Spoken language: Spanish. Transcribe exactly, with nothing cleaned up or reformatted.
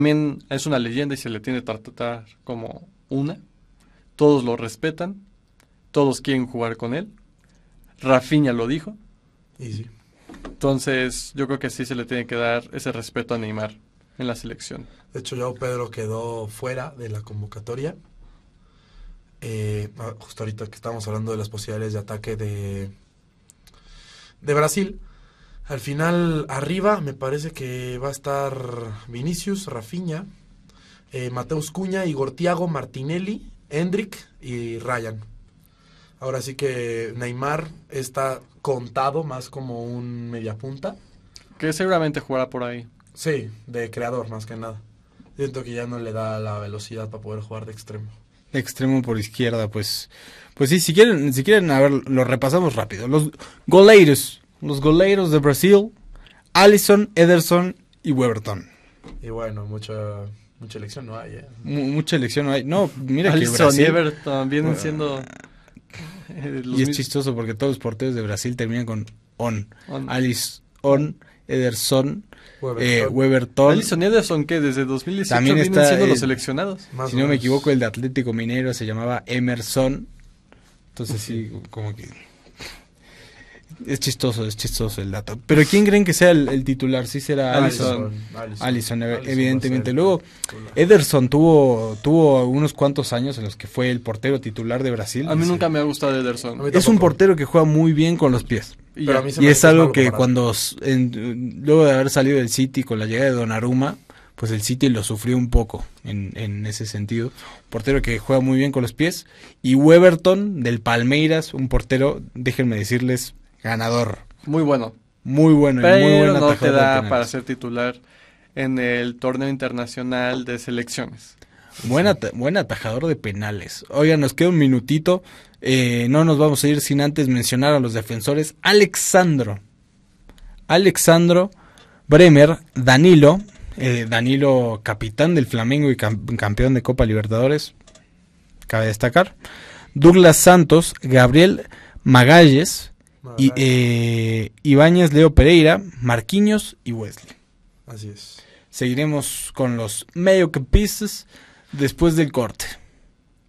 También es una leyenda y se le tiene que tratar como una. Todos lo respetan, todos quieren jugar con él. Rafinha lo dijo. Y sí. Entonces, yo creo que sí se le tiene que dar ese respeto a Neymar en la selección. De hecho, Joao Pedro quedó fuera de la convocatoria. Eh, justo ahorita que estamos hablando de las posibilidades de ataque de, de Brasil. Al final, arriba, me parece que va a estar Vinicius, Rafinha, eh, Mateus Cunha, Igor Thiago, Martinelli, Endrick y Ryan. Ahora sí que Neymar está contado más como un mediapunta. Que seguramente jugará por ahí. Sí, de creador más que nada. Siento que ya no le da la velocidad para poder jugar de extremo. De extremo por izquierda, pues. Pues sí, si quieren, si quieren, a ver, lo repasamos rápido. Los goleiros, los goleiros de Brasil, Alisson, Ederson y Weberton. Y bueno, mucha mucha elección no hay, ¿eh? M mucha elección no hay. No, mira Alisson que Brasil... y Everton vienen siendo... Eh, y es chistoso porque todos los porteros de Brasil terminan con on. on. Alisson, Ederson, Weberton. Eh, Weberton. Alisson y Ederson, que desde dos mil dieciocho También vienen está siendo el, los seleccionados. Si no me equivoco, el de Atlético Mineiro se llamaba Emerson. Entonces sí, como que... Es chistoso, es chistoso el dato. Pero ¿quién creen que sea el, el titular? Sí será Alisson. Alisson, Alisson, evidentemente. Luego, Ederson tuvo tuvo unos cuantos años en los que fue el portero titular de Brasil. A mí nunca me ha gustado Ederson. Es un portero que juega muy bien con los pies. Y, Pero a mí se y me es algo que comparado. cuando, en, luego de haber salido del City con la llegada de Donnarumma, pues el City lo sufrió un poco en, en ese sentido. Un portero que juega muy bien con los pies. Y Weberton del Palmeiras, un portero, déjenme decirles, ganador. Muy bueno. Muy bueno. Pero y muy buen no te da de para ser titular en el torneo internacional de selecciones. Buen, at buen atajador de penales. Oigan, nos queda un minutito. Eh, no nos vamos a ir sin antes mencionar a los defensores. Alexandro. Alexandro, Bremer, Danilo. Eh, Danilo, capitán del Flamengo y cam campeón de Copa Libertadores. Cabe destacar. Douglas Santos, Gabriel Magalhães. Y, eh, Ibáñez, Leo Pereira, Marquinhos y Wesley. Así es. Seguiremos con los mediocampistas después del corte.